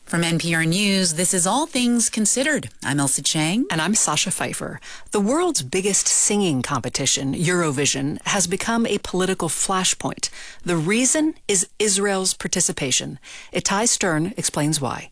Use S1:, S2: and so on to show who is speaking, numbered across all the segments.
S1: From NPR News, this is All Things Considered. I'm Elsa Chang.
S2: And I'm Sasha Pfeiffer. The world's biggest singing competition, Eurovision, has become a political flashpoint. The reason is Israel's participation. Itai Stern explains why.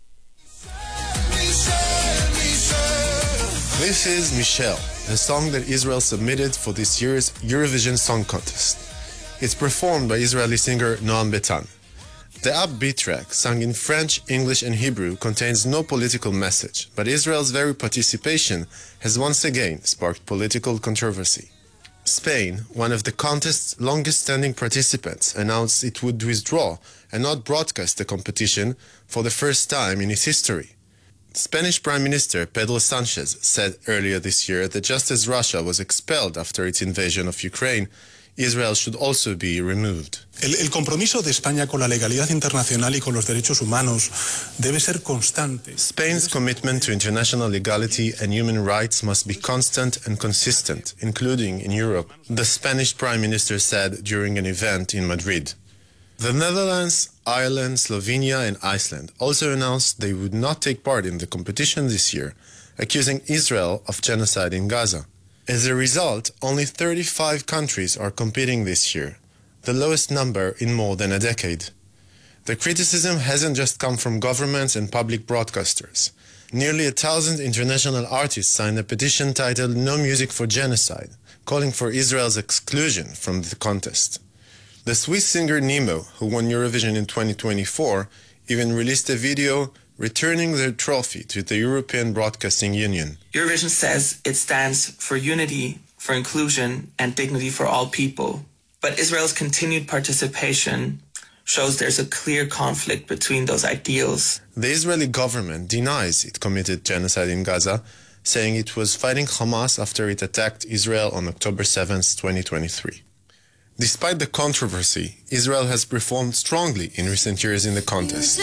S3: This is Michelle, the song that Israel submitted for this year's Eurovision Song Contest. It's performed by Israeli singer Noam Betan. The upbeat track, sung in French, English and Hebrew, contains no political message, but Israel's very participation has once again sparked political controversy. Spain, one of the contest's longest-standing participants, announced it would withdraw and not broadcast the competition for the first time in its history. Spanish Prime Minister Pedro Sanchez said earlier this year that just as Russia was expelled after its invasion of Ukraine, Israel should also be removed.
S4: El compromiso de España con la legalidad internacional y con los derechos humanos debe ser constante.
S3: Spain's commitment to international legality and human rights must be constant and consistent, including in Europe, the Spanish Prime Minister said during an event in Madrid. The Netherlands, Ireland, Slovenia and Iceland also announced they would not take part in the competition this year, accusing Israel of genocide in Gaza. As a result, only 35 countries are competing this year, the lowest number in more than a decade. The criticism hasn't just come from governments and public broadcasters. Nearly 1,000 international artists signed a petition titled No Music for Genocide, calling for Israel's exclusion from the contest. The Swiss singer Nemo, who won Eurovision in 2024, even released a video returning their trophy to the European Broadcasting Union.
S5: Eurovision says it stands for unity, for inclusion, and dignity for all people. But Israel's continued participation shows there's a clear conflict between those ideals.
S3: The Israeli government denies it committed genocide in Gaza, saying it was fighting Hamas after it attacked Israel on October 7, 2023. Despite the controversy, Israel has performed strongly in recent years in the contest.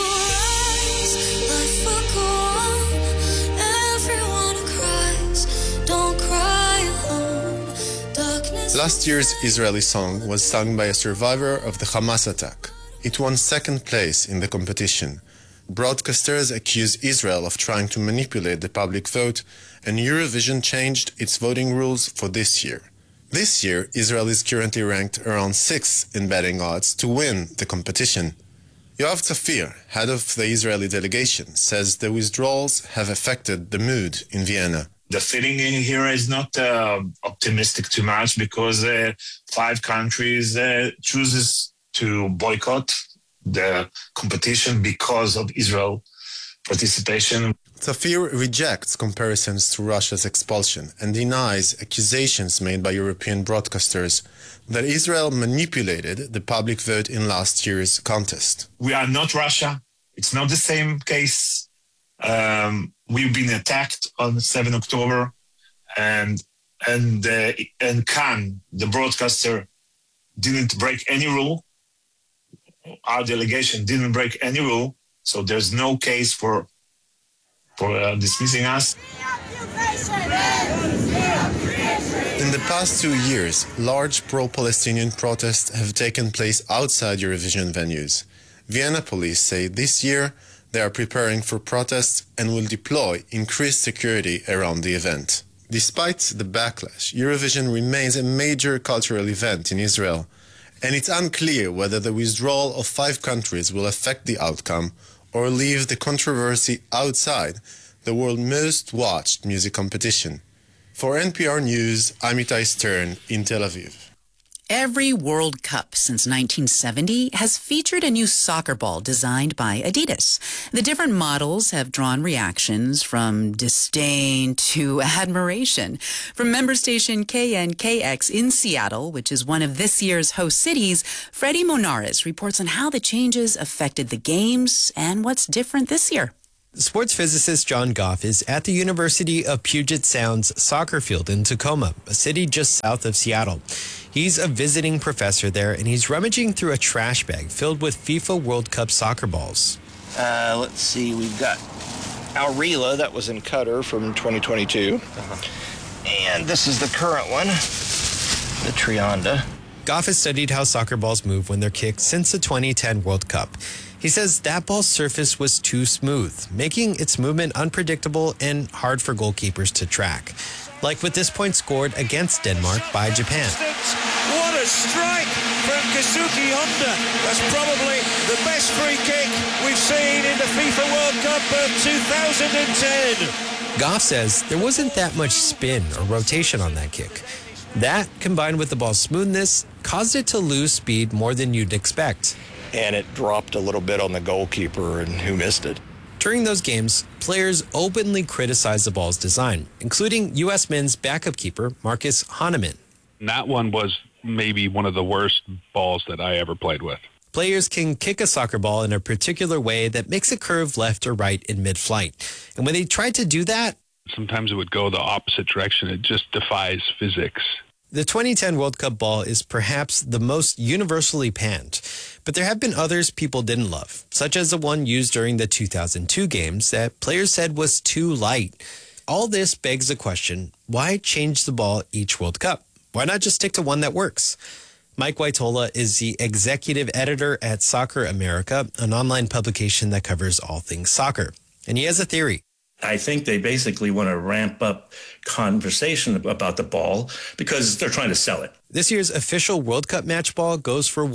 S3: Last year's Israeli song was sung by a survivor of the Hamas attack. It won second place in the competition. Broadcasters accuse Israel of trying to manipulate the public vote, and Eurovision changed its voting rules for this year. This year, Israel is currently ranked around 6th in betting odds to win the competition. Yoav Tzafir, head of the Israeli delegation, says the withdrawals have affected the mood in Vienna.
S6: The feeling in here is not optimistic too much because 5 countries chooses to boycott the competition because of Israel participation.
S3: Tzafir rejects comparisons to Russia's expulsion and denies accusations made by European broadcasters that Israel manipulated the public vote in last year's contest.
S6: We are not Russia. It's not the same case. We've been attacked on 7 October, and Khan, the broadcaster, didn't break any rule. Our delegation didn't break any rule, so there's no case for dismissing us.
S3: In the past 2 years, large pro-Palestinian protests have taken place outside Eurovision venues. Vienna police say this year they are preparing for protests and will deploy increased security around the event. Despite the backlash, Eurovision remains a major cultural event in Israel, and it's unclear whether the withdrawal of 5 countries will affect the outcome or leave the controversy outside the world's most watched music competition. For NPR News, I'm Itai Stern in Tel Aviv.
S1: Every World Cup since 1970 has featured a new soccer ball designed by Adidas. The different models have drawn reactions from disdain to admiration. From member station KNKX in Seattle, which is one of this year's host cities, Freddie Monares reports on how the changes affected the games and what's different this year.
S7: Sports physicist John Goff is at the University of Puget Sound's soccer field in Tacoma, a city just south of Seattle. He's a visiting professor there, and he's rummaging through a trash bag filled with FIFA World Cup soccer balls.
S8: Let's see, we've got Aurela, that was in Qatar from 2022. And this is the current one, the Trianda.
S7: Goff has studied how soccer balls move when they're kicked since the 2010 World Cup. He says that ball's surface was too smooth, making its movement unpredictable and hard for goalkeepers to track. Like with this point scored against Denmark by Japan.
S9: What a strike from Kazuki Honda. That's probably the best free kick we've seen in the FIFA World Cup of 2010.
S7: Goff says there wasn't that much spin or rotation on that kick. That, combined with the ball's smoothness, caused it to lose speed more than you'd expect.
S8: And it dropped a little bit on the goalkeeper, and who missed it?
S7: During those games, players openly criticized the ball's design, including U.S. men's backup keeper Marcus Hahnemann.
S10: That one was maybe one of the worst balls that I ever played with.
S7: Players can kick a soccer ball in a particular way that makes it curve left or right in mid-flight. And when they tried to do that,
S10: sometimes it would go the opposite direction. It just defies physics.
S7: The 2010 World Cup ball is perhaps the most universally panned, but there have been others people didn't love, such as the one used during the 2002 games that players said was too light. All this begs the question, why change the ball each World Cup? Why not just stick to one that works? Mike Waitola is the executive editor at Soccer America, an online publication that covers all things soccer. And he has a theory.
S11: I think they basically want to ramp up conversation about the ball because they're trying to sell it.
S7: This year's official World Cup match ball goes for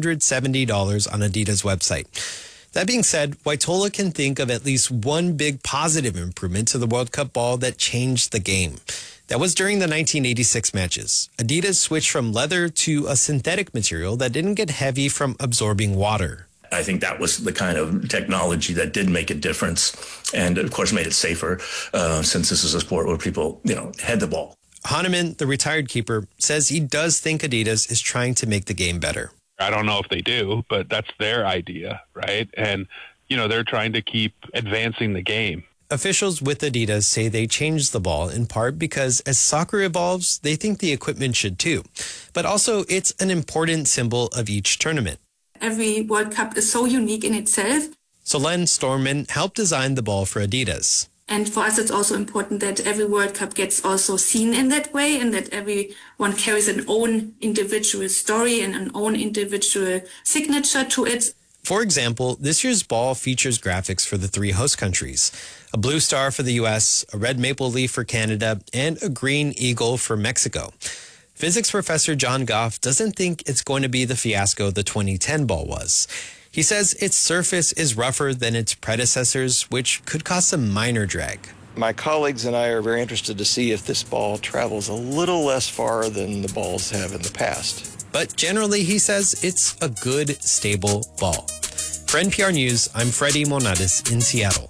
S7: $170 on Adidas' website. That being said, Waitola can think of at least one big positive improvement to the World Cup ball that changed the game. That was during the 1986 matches. Adidas switched from leather to a synthetic material that didn't get heavy from absorbing water.
S11: I think that was the kind of technology that did make a difference and, of course, made it safer since this is a sport where people, head the ball.
S7: Hahnemann, the retired keeper, says he does think Adidas is trying to make the game better.
S10: I don't know if they do, but that's their idea, right? And, they're trying to keep advancing the game.
S7: Officials with Adidas say they changed the ball in part because as soccer evolves, they think the equipment should too. But also, it's an important symbol of each tournament.
S12: Every World Cup is so unique in itself.
S7: Solène Storman helped design the ball for Adidas.
S12: And for us, it's also important that every World Cup gets also seen in that way and that everyone carries an own individual story and an own individual signature to it.
S7: For example, this year's ball features graphics for the three host countries, a blue star for the U.S., a red maple leaf for Canada, and a green eagle for Mexico. Physics professor John Goff doesn't think it's going to be the fiasco the 2010 ball was. He says its surface is rougher than its predecessors, which could cause some minor drag.
S8: My colleagues and I are very interested to see if this ball travels a little less far than the balls have in the past.
S7: But generally, he says it's a good, stable ball. For NPR News, I'm Freddie Monades in Seattle.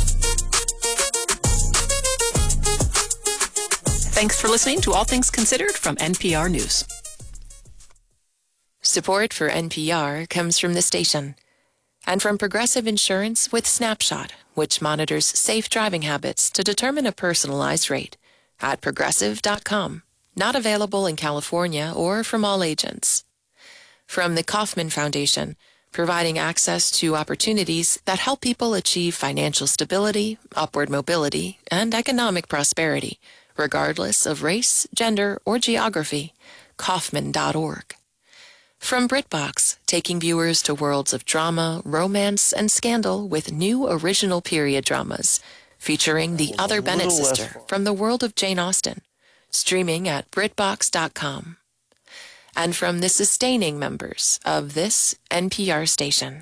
S2: Thanks for listening to All Things Considered from NPR News.
S13: Support for NPR comes from the station and from Progressive Insurance with Snapshot, which monitors safe driving habits to determine a personalized rate at progressive.com. Not available in California or from all agents. From the Kauffman Foundation, providing access to opportunities that help people achieve financial stability, upward mobility, and economic prosperity, regardless of race, gender, or geography. Kauffman.org. From BritBox, taking viewers to worlds of drama, romance, and scandal with new original period dramas, featuring the Other Bennett sister from the world of Jane Austen, streaming at BritBox.com. And from the sustaining members of this NPR station.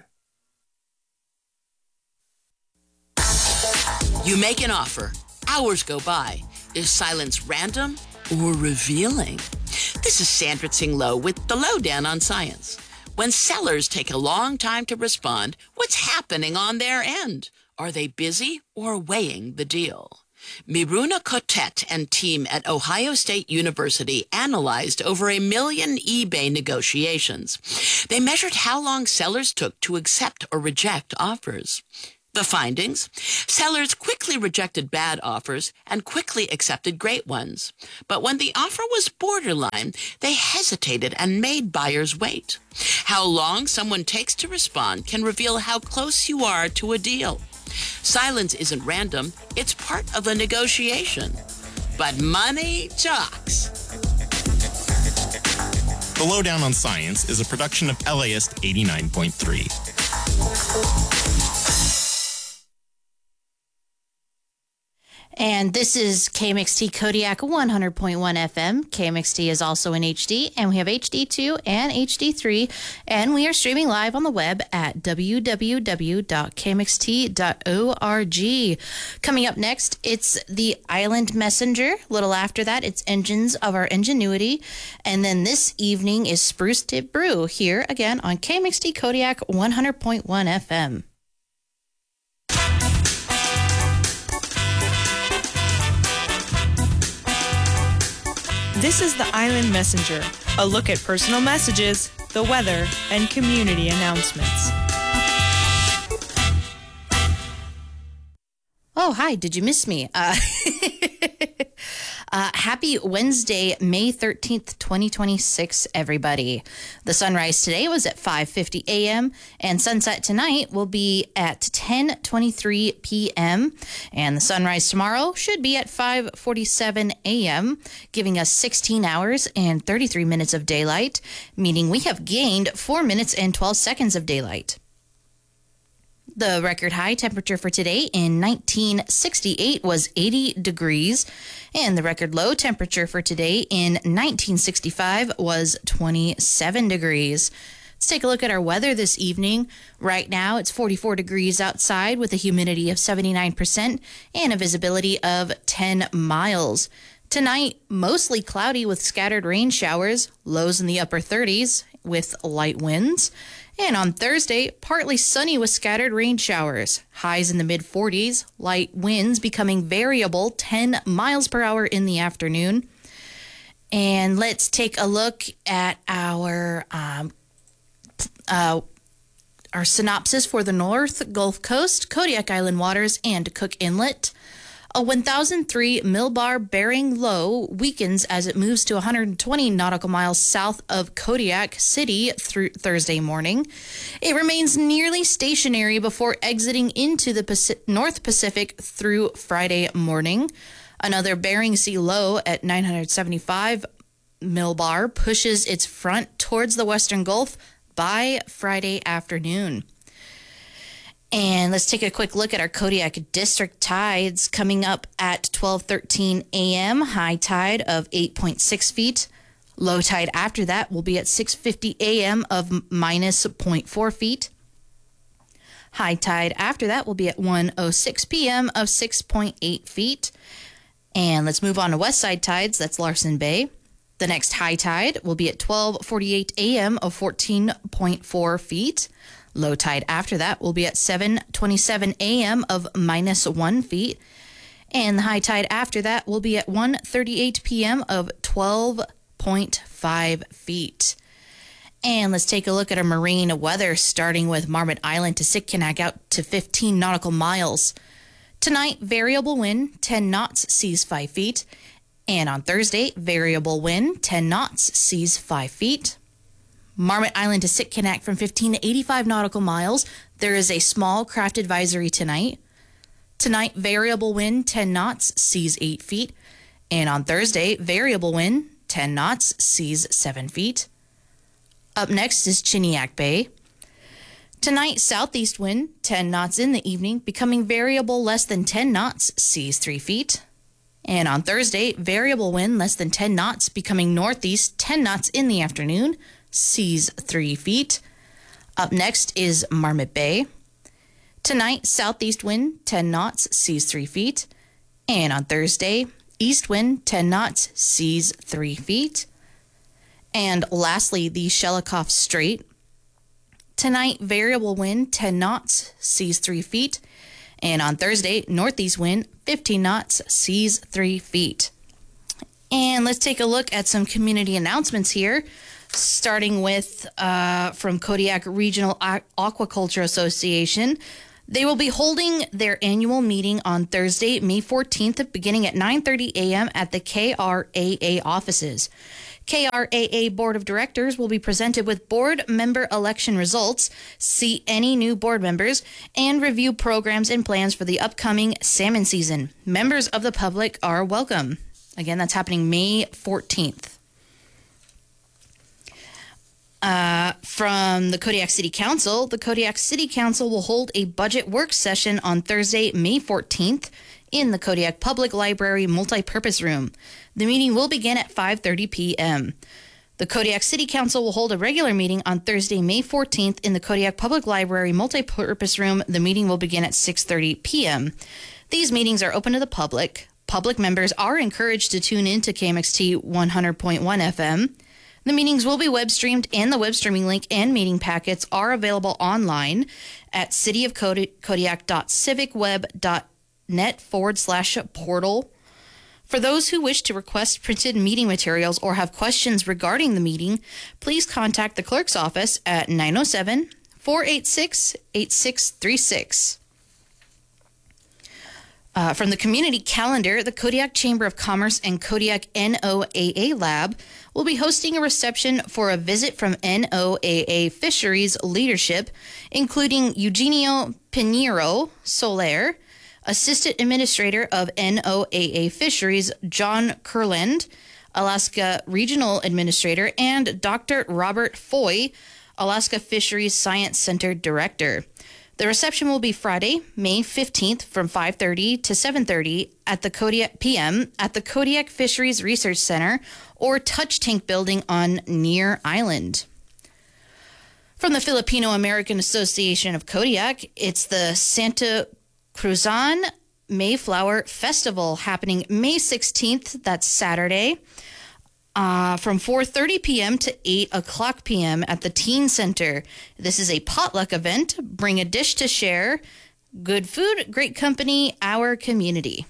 S14: You make an offer. Hours go by. Is silence random or revealing? This is Sandra Tsing Loh with the Lowdown on Science. When sellers take a long time to respond, what's happening on their end? Are they busy or weighing the deal? Miruna Cotet and team at Ohio State University analyzed over 1 million eBay negotiations. They measured how long sellers took to accept or reject offers. The findings? Sellers quickly rejected bad offers and quickly accepted great ones. But when the offer was borderline, they hesitated and made buyers wait. How long someone takes to respond can reveal how close you are to a deal. Silence isn't random, it's part of a negotiation. But money talks.
S15: The Lowdown on Science is a production of LAist 89.3. And this is KMXT Kodiak 100.1 FM. KMXT is also in HD, and we have HD2 and HD3, and we are streaming live on the web at www.kmxt.org. Coming up next, it's the Island Messenger. A little after that, it's Engines of Our Ingenuity. And then this evening is Spruce Tip Brew here again on KMXT Kodiak 100.1 FM.
S16: This is the Island Messenger, a look at personal messages, the weather, and community announcements.
S15: Oh, hi. Did you miss me? Happy Wednesday, May 13th, 2026, everybody. The sunrise today was at 5:50 a.m. and sunset tonight will be at 10:23 p.m. And the sunrise tomorrow should be at 5:47 a.m., giving us 16 hours and 33 minutes of daylight, meaning we have gained 4 minutes and 12 seconds of daylight. The record high temperature for today in 1968 was 80 degrees, and the record low temperature for today in 1965 was 27 degrees. Let's take a look at our weather this evening. Right now, it's 44 degrees outside with a humidity of 79% and a visibility of 10 miles. Tonight, mostly cloudy with scattered rain showers, lows in the upper 30s with light winds. And on Thursday, partly sunny with scattered rain showers, highs in the mid-40s, light winds becoming variable 10 miles per hour in the afternoon. And let's take a look at our synopsis for the North Gulf Coast, Kodiak Island waters, and Cook Inlet. A 1003 millbar bearing low weakens as it moves to 120 nautical miles south of Kodiak City through Thursday morning. It remains nearly stationary before exiting into the North Pacific through Friday morning. Another Bering Sea low at 975 millbar pushes its front towards the Western Gulf by Friday afternoon. And let's take a quick look at our Kodiak District tides coming up at 12:13 a.m. High tide of 8.6 feet. Low tide after that will be at 6:50 a.m. of minus 0.4 feet. High tide after that will be at 1:06 p.m. of 6.8 feet. And let's move on to west side tides. That's Larsen Bay. The next high tide will be at 12:48 a.m. of 14.4 feet. Low tide after that will be at 7:27 a.m. of minus 1 feet. And the high tide after that will be at 1:38 p.m. of 12.5 feet. And let's take a look at our marine weather, starting with Marmot Island to Sitkinak out to 15 nautical miles. Tonight, variable wind, 10 knots, seas 5 feet. And on Thursday, variable wind, 10 knots, seas 5 feet. Marmot Island to Sitkinak from 15 to 85 nautical miles. There is a small craft advisory tonight. Tonight, variable wind, 10 knots, seas 8 feet. And on Thursday, variable wind, 10 knots, seas 7 feet. Up next is Chiniak Bay. Tonight, southeast wind, 10 knots in the evening, becoming variable less than 10 knots, seas 3 feet. And on Thursday, variable wind less than 10 knots, becoming northeast, 10 knots in the afternoon, seas 3 feet. Up next is Marmot Bay. Tonight, southeast wind, 10 knots, seas 3 feet. And on Thursday, east wind, 10 knots, seas 3 feet. And lastly, the Shelikof Strait. Tonight, variable wind, 10 knots, seas 3 feet. And on Thursday, northeast wind, 15 knots, seas 3 feet. And let's take a look at some community announcements here. Starting with from Kodiak Regional Aquaculture Association. They will be holding their annual meeting on Thursday, May 14th, beginning at 9:30 a.m. at the KRAA offices. KRAA Board of Directors will be presented with board member election results, see any new board members, and review programs and plans for the upcoming salmon season. Members of the public are welcome. Again, that's happening May 14th. From the Kodiak City Council will hold a budget work session on Thursday, May 14th in the Kodiak Public Library Multipurpose Room. The meeting will begin at 5:30 p.m. The Kodiak City Council will hold a regular meeting on Thursday, May 14th in the Kodiak Public Library Multipurpose Room. The meeting will begin at 6:30 p.m. These meetings are open to the public. Public members are encouraged to tune in to KMXT 100.1 FM. The meetings will be web streamed, and the web streaming link and meeting packets are available online at cityofkodiak.civicweb.net/portal. For those who wish to request printed meeting materials or have questions regarding the meeting, please contact the clerk's office at 907-486-8636. From the community calendar, the Kodiak Chamber of Commerce and Kodiak NOAA Lab will be hosting a reception for a visit from NOAA Fisheries leadership, including Eugenio Pinheiro Soler, Assistant Administrator of NOAA Fisheries John Kurland, Alaska Regional Administrator, and Dr. Robert Foy, Alaska Fisheries Science Center Director. The reception will be Friday, May 15th from 5:30 to 7:30 at the Kodiak p.m. at the Kodiak Fisheries Research Center or Touch Tank Building on Near Island. From the Filipino American Association of Kodiak, it's the Santa Cruzan Mayflower Festival happening May 16th, that's Saturday, from 4:30 p.m. to 8 o'clock p.m. at the Teen Center. This is a potluck event. Bring a dish to share. Good food, great company, our community.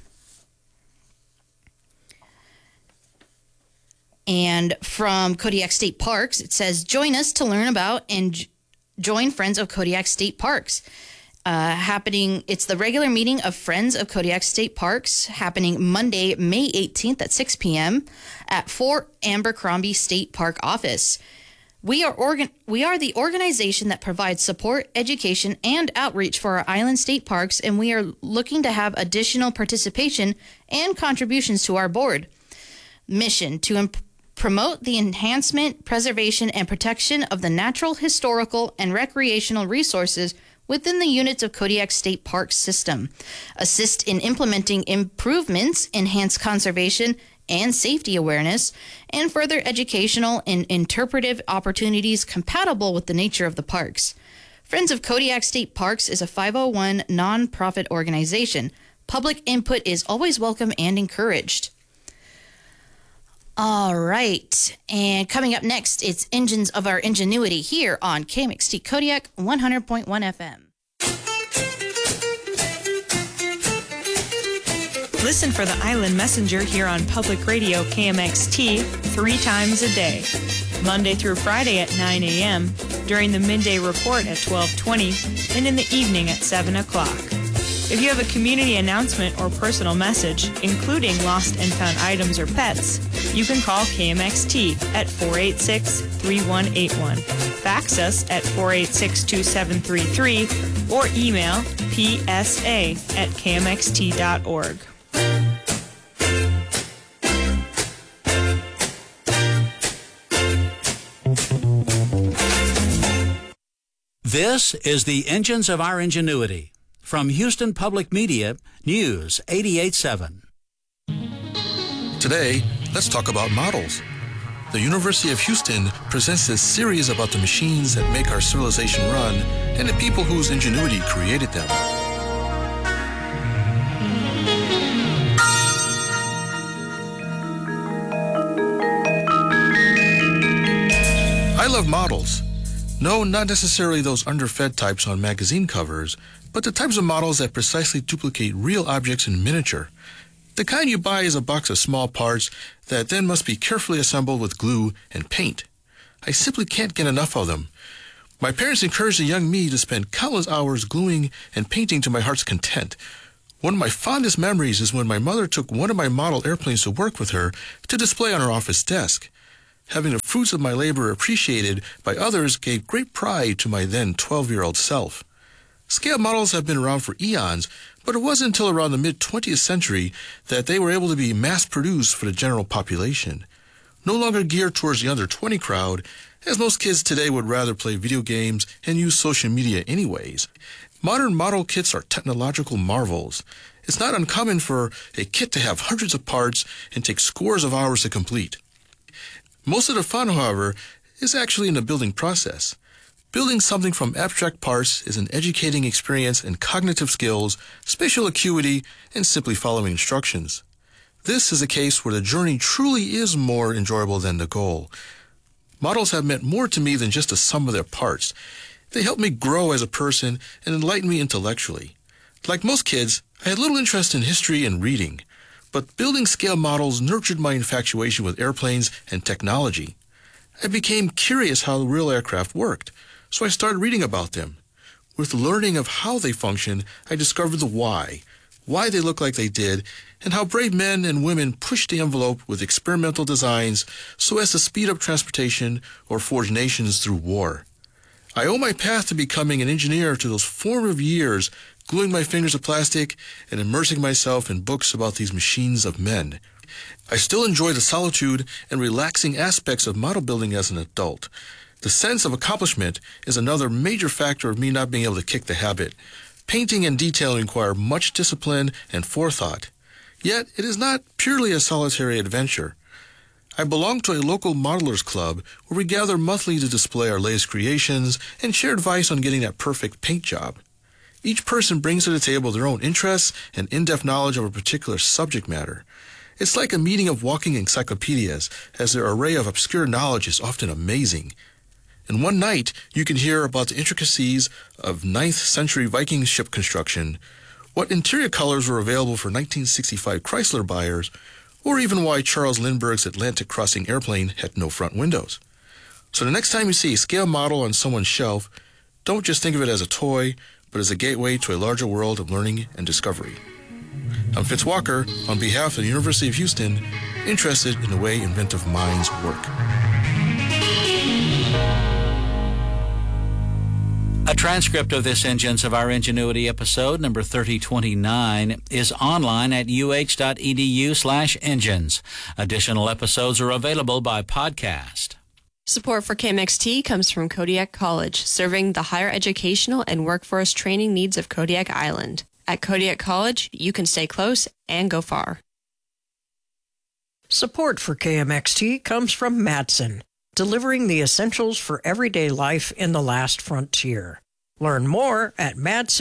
S15: And from Kodiak State Parks, it says, join us to learn about and join Friends of Kodiak State Parks. It's the regular meeting of Friends of Kodiak State Parks happening Monday, May 18th at 6 p.m. at Fort Abercrombie State Park office. We are the organization that provides support, education, and outreach for our island state parks, and we are looking to have additional participation and contributions to our board. Mission to promote the enhancement, preservation, and protection of the natural, historical, and recreational resources within the units of Kodiak State Park system, assist in implementing improvements, enhance conservation and safety awareness, and further educational and interpretive opportunities compatible with the nature of the parks. Friends of Kodiak State Parks is a 501 nonprofit organization. Public input is always welcome and encouraged. All right, and coming up next, it's Engines of Our Ingenuity here on KMXT Kodiak 100.1 FM.
S16: Listen for the Island Messenger here on Public Radio KMXT 3 times a day, Monday through Friday at 9 a.m., during the midday report at 12:20, and in the evening at 7 o'clock. If you have a community announcement or personal message, including lost and found items or pets, you can call KMXT at 486-3181, fax us at 486-2733, or email psa@kmxt.org.
S17: This is the Engines of Our Ingenuity. From Houston Public Media, News 88.7.
S4: Today, let's talk about models. The University of Houston presents this series about the machines that make our civilization run and the people whose ingenuity created them. I love models. No, not necessarily those underfed types on magazine covers, but the types of models that precisely duplicate real objects in miniature. The kind you buy is a box of small parts that then must be carefully assembled with glue and paint. I simply can't get enough of them. My parents encouraged the young me to spend countless hours gluing and painting to my heart's content. One of my fondest memories is when my mother took one of my model airplanes to work with her to display on her office desk. Having the fruits of my labor appreciated by others gave great pride to my then 12-year-old self. Scale models have been around for eons, but it wasn't until around the mid-20th century that they were able to be mass-produced for the general population. No longer geared towards the under-20 crowd, as most kids today would rather play video games and use social media anyways. Modern model kits are technological marvels. It's not uncommon for a kit to have hundreds of parts and take scores of hours to complete. Most of the fun, however, is actually in the building process. Building something from abstract parts is an educating experience in cognitive skills, spatial acuity, and simply following instructions. This is a case where the journey truly is more enjoyable than the goal. Models have meant more to me than just the sum of their parts. They helped me grow as a person and enlighten me intellectually. Like most kids, I had little interest in history and reading, but building scale models nurtured my infatuation with airplanes and technology. I became curious how real aircraft worked, so I started reading about them. With learning of how they function, I discovered the why they look like they did, and how brave men and women pushed the envelope with experimental designs so as to speed up transportation or forge nations through war. I owe my path to becoming an engineer to those formative years, gluing my fingers to plastic and immersing myself in books about these machines of men. I still enjoy the solitude and relaxing aspects of model building as an adult. The sense of accomplishment is another major factor of me not being able to kick the habit. Painting and detailing require much discipline and forethought. Yet, it is not purely a solitary adventure. I belong to a local modelers club where we gather monthly to display our latest creations and share advice on getting that perfect paint job. Each person brings to the table their own interests and in-depth knowledge of a particular subject matter. It's like a meeting of walking encyclopedias, as their array of obscure knowledge is often amazing. In one night, you can hear about the intricacies of 9th century Viking ship construction, what interior colors were available for 1965 Chrysler buyers, or even why Charles Lindbergh's Atlantic Crossing airplane had no front windows. So the next time you see a scale model on someone's shelf, don't just think of it as a toy, but as a gateway to a larger world of learning and discovery. I'm Fitz Walker, on behalf of the University of Houston, interested in the way inventive minds work.
S17: A transcript of this Engines of Our Ingenuity episode, number 3029, is online at uh.edu/engines. Additional episodes are available by podcast.
S18: Support for KMXT comes from Kodiak College, serving the higher educational and workforce training needs of Kodiak Island. At Kodiak College, you can stay close and go far.
S19: Support for KMXT comes from Madsen, delivering the essentials for everyday life in the last frontier. Learn more at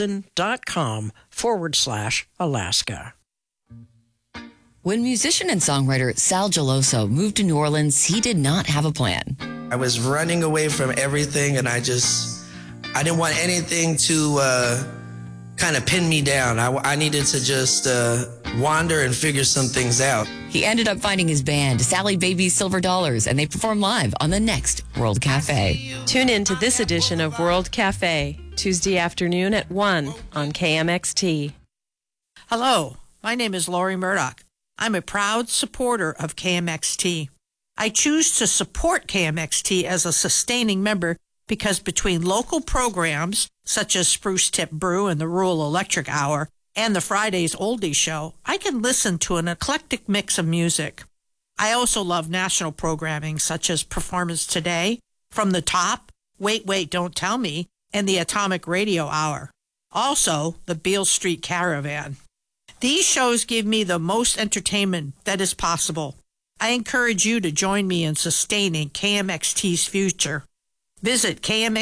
S19: madsen.com/Alaska.
S20: When musician and songwriter Sal Geloso moved to New Orleans, he did not have a plan.
S21: I was running away from everything, and I didn't want anything to kind of pin me down. I needed to just wander and figure some things out.
S20: He ended up finding his band, Sally Baby's Silver Dollars, and they perform live on the next World Cafe.
S18: Tune in to this edition of World Cafe, Tuesday afternoon at 1 on KMXT.
S22: Hello, my name is Lori Murdoch. I'm a proud supporter of KMXT. I choose to support KMXT as a sustaining member because between local programs such as Spruce Tip Brew and the Rural Electric Hour and the Fridays Oldies Show, I can listen to an eclectic mix of music. I also love national programming such as Performance Today, From the Top, Wait, Wait, Don't Tell Me, and the Atomic Radio Hour. Also, the Beale Street Caravan. These shows give me the most entertainment that is possible. I encourage you to join me in sustaining KMXT's future. Visit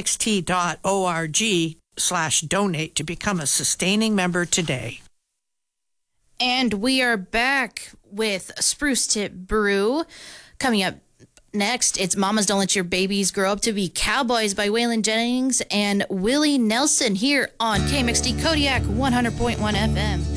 S22: kmxt.org/donate to become a sustaining member today.
S15: And we are back with Spruce Tip Brew. Coming up next, it's Mamas Don't Let Your Babies Grow Up to Be Cowboys by Waylon Jennings and Willie Nelson here on KMXT Kodiak 100.1 FM.